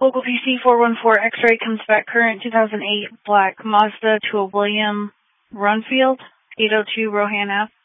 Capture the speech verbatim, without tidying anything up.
Local P C four one four X-ray comes back current two thousand eight black Mazda to a William Runfield, eight oh two Rohan Ave.